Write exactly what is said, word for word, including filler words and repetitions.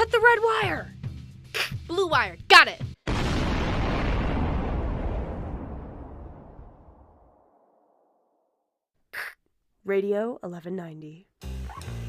Cut the red wire. Blue wire. Got it. Radio eleven ninety.